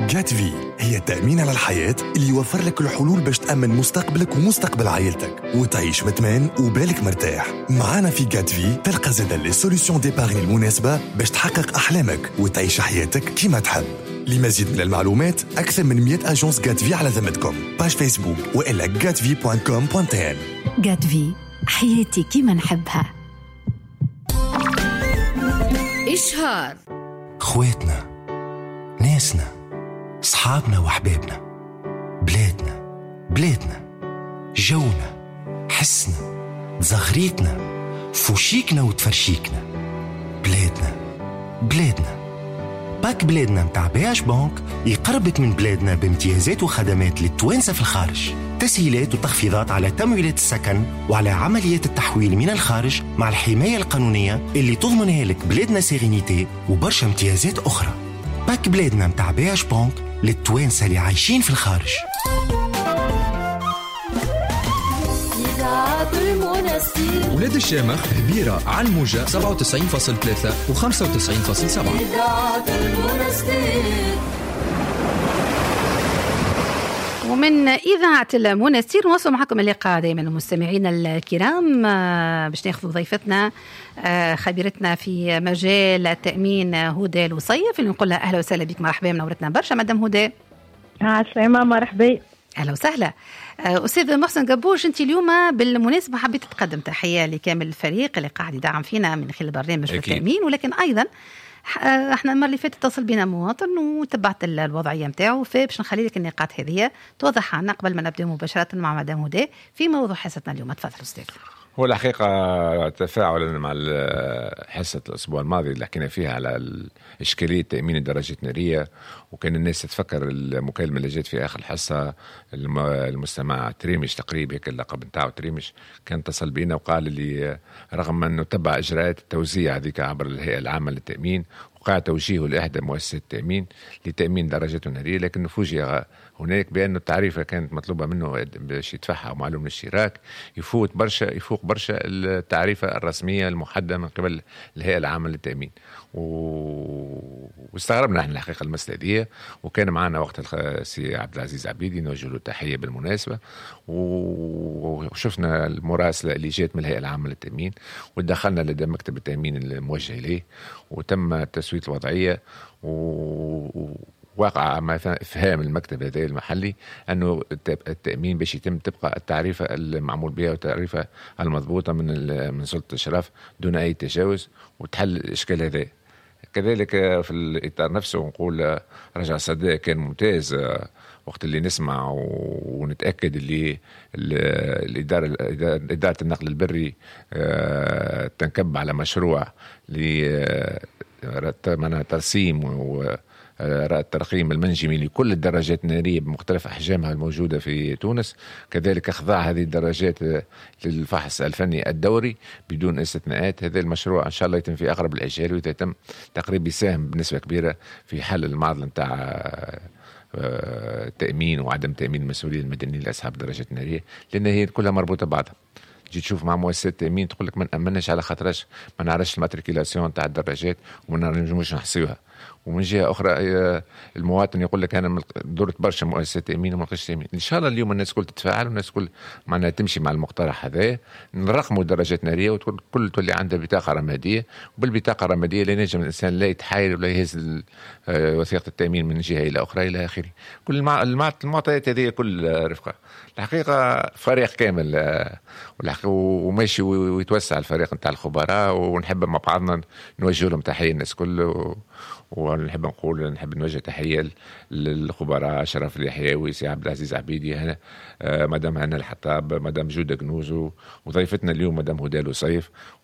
جات في هي التأمين على الحياة اللي يوفر لك الحلول باش تأمن مستقبلك ومستقبل عائلتك وتعيش مطمئن وبالك مرتاح. معانا في جات في تلقى زادا لي سوليوشن ديبارني المناسبة باش تحقق أحلامك وتعيش حياتك كما تحب. لمزيد من المعلومات أكثر من 100 أجنس جات في على ذمتكم، باش فيسبوك وإلا gatvi.com.tn. جات في حياتي كما نحبها. إشهار خواتنا، ناسنا، صحابنا وحبابنا، بلادنا، جونا، حسنا، زغريتنا، فوشيكنا وتفرشيكنا. بلادنا باك بلادنا متاع بياش بانك يقربك من بلادنا بامتيازات وخدمات للتوانسة في الخارج، تسهيلات وتخفيضات على تمويلات السكن وعلى عمليات التحويل من الخارج مع الحماية القانونية اللي تضمنها لك بلادنا سيرينيتي وبرشا امتيازات أخرى. باك بلادنا متاع بياش بانك للتوانسة اللي عايشين في الخارج. ولاد الشامخ هبيرة على الموجة 97.3 و 95.7. ومن إذاعة المنستير نواصل معكم اللقاء دائما المستمعين الكرام باش ناخذ ضيفتنا خبيرتنا في مجال التأمين هدى الوصيف اللي نقول لها أهلا وسهلا بك. مرحبا، منورتنا برشا مدام هدى. السلامة، مرحبا، أهلا وسهلا. أستاذ محسن قبوش، أنت اليوم بالمناسبة حبيت تقدم تحية لكامل الفريق اللي قاعد يدعم فينا من خلال برنامج التأمين، ولكن أيضا احنا المره اللي فاتت اتصل بنا مواطن وتبعت الوضعيه نتاعو، فباش نخلي لك النقاط هذه توضح عنا قبل ما نبدا مباشره مع مدام هدى في موضوع حصتنا اليوم. تفضل استاذ. هو الحقيقة تفاعلا مع حصة الأسبوع الماضي اللي حكينا فيها على إشكالية تأمين الدراجات النارية، وكان الناس تتفكر المكالمة اللي جات في آخر الحصة المستمع تريمش تقريبا هيك اللقب نتاعو تريمش، كان اتصل بينا وقال لي رغم أنه تبع إجراءات التوزيع هذيك عبر الهيئة العامة للتأمين وقع توجيهه لإحدى مؤسسات التأمين لتأمين دراجاته النارية، لكن فوجئ هناك بأن التعريفة كانت مطلوبة منه باش يدفعها معلوم الاشتراك يفوق برشا التعريفة الرسمية المحددة من قبل الهيئة العامة للتأمين. واستغربنا احنا الحقيقة المسألة دي، وكان معنا وقت السي عبد العزيز عبيدي نوجه له تحية بالمناسبة، وشفنا المراسلة اللي جات من الهيئة العامة للتأمين ودخلنا لدى مكتب التأمين الموجه إليه وتم تسوية الوضعية واقع مع إفهام المكتب هذا المحلي أنه التأمين باش يتم تبقى التعريفة المعمول بها والتعريفة المضبوطة من سلطة الإشراف دون أي تجاوز وتحل الإشكال هذا. كذلك في الإطار نفسه نقول رجع صداء كان ممتاز وقت اللي نسمع ونتأكد اللي إدارة النقل البري تنكب على مشروع لترسيم الترقيم المنجمي لكل الدراجات النارية بمختلف أحجامها الموجودة في تونس، كذلك أخضاع هذه الدراجات للفحص الفني الدوري بدون استثناءات. هذا المشروع إن شاء الله يتم في أقرب الأجال ويتم تقريبا يساهم بنسبة كبيرة في حل المعضلة نتاع تأمين وعدم تأمين المسؤولية المدنية لأصحاب الدراجات النارية، لأن هي كلها مربوطة بعضها. جيت تشوف مع مؤسسات التأمين تقول لك ما نأمنش على خاطرش ما نعرفش الماتريكيلاسيون تاع الدراجات وما نجموش نحصيوها، ومن جهة أخرى المواطن يقول لك أنا درت برشا مؤسسات تأمين وما لقيتش تأمين. إن شاء الله اليوم الناس كل تتفاعل والناس كل معناها تمشي مع المقترح هذا، نرقموا درجات نارية وكل تولي عنده بطاقة رمادية، وبالبطاقة الرمادية لا ينجم الإنسان لا يتحايل ولا يهز وثيقة التأمين من جهة إلى أخرى إلى آخره. كل المعطيات هذه كل رفقة الحقيقة فريق كامل وماشي ويتوسع الفريق نتاع الخبراء، ونحب مع بعضنا نوجه لهم تحية الناس كله، ونحب نوجه تحية للخبراء شرف اليحيوي سي عبد العزيز عبيدي هنا مدام هنا الحطاب مدام جودة جنوزو وضيفتنا اليوم مدام هدى الوصيف